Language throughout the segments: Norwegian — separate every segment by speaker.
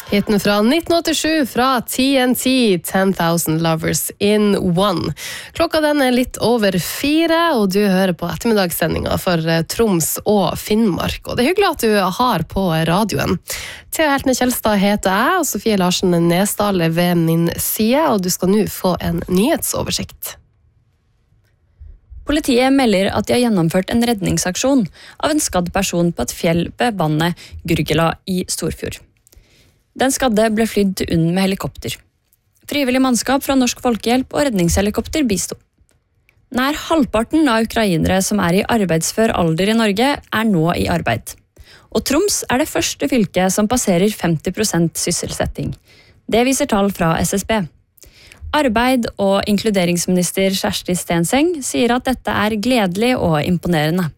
Speaker 1: Hiten fra 1987 fra TNT, 10,000 Lovers in One. Klokka den litt over 4, og du hører på ettermiddagssendinga for Troms og Finnmark. Og det hyggelig at du har på radioen. Thea Heltne Kjelstad heter jeg, og Sofie Larsen Nesdal ved min side, og du skal nå få en nyhetsoversikt.
Speaker 2: Politiet melder at de har gjennomført en redningsaksjon av en skadd person på et fjell ved vannet Gurgela i Storfjord. Den skadde ble flydd til UNN med helikopter. Frivillig mannskap fra Norsk Folkehjelp og redningshelikopter bistod. Nær halvparten av ukrainere som i arbeidsfør alder i Norge nå i arbeid. Og Troms det første fylket som passerer 50% sysselsetting. Det viser tall fra SSB. Arbeid- og inkluderingsminister Kjersti Stenseng sier at dette gledelig og imponerende.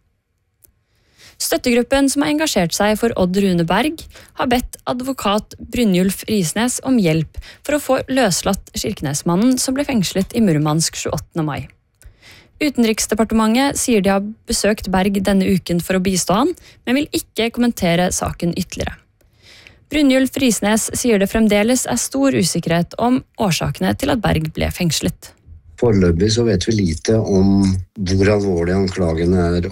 Speaker 2: Støttegruppen som har engasjert seg for Odd Rune Berg, har bedt advokat Brynjulf Risnes om hjelp for å få løslatt Kirkenesmannen som ble fengslet i Murmansk 28. mai. Utenriksdepartementet sier de har besøkt Berg denne uken for å bistå han, men vil ikke kommentere saken ytterligere. Brynjulf Risnes sier det fremdeles stor usikkerhet om årsakene til at Berg ble fengslet.
Speaker 3: Foreløpig så vet vi lite om hvor alvorlig anklagen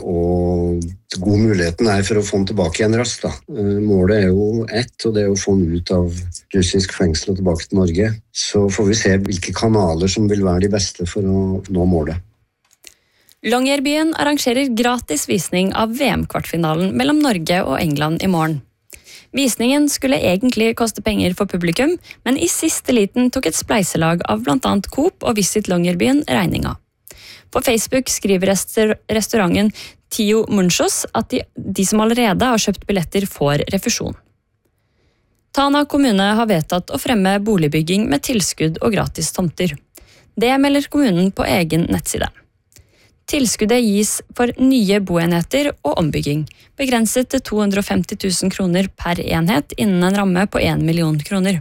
Speaker 3: og god muligheten for å få den tilbake igjen raskt. Målet jo ett, og det å få den ut av russisk fengsel og tilbake til Norge. Så får vi se hvilke kanaler som vil være de beste for å nå målet.
Speaker 2: Longyearbyen arrangerer gratis visning av VM-kvartfinalen mellom Norge og England i morgen. Visningen skulle egentlig koste penger for publikum, men i siste liten tok et spleiselag av blant annet Coop og Visit Longyearbyen regninga. På Facebook skriver restauranten Tio Munchos at de som allerede har kjøpt billetter får refusjon. Tana kommune har vedtatt å fremme boligbygging med tilskudd og gratis tomter. Det melder kommunen på egen nettside. Tilskuddet gis for nye boenheter og ombygging, begrenset til 250 000 kroner per enhet innen en ramme på 1 million kroner.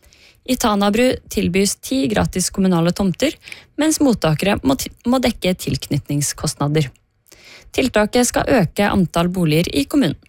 Speaker 2: I Tanabru tilbys 10 gratis kommunale tomter, mens mottakere må dekke tilknytningskostnader. Tiltaket skal øke antall boliger i kommunen.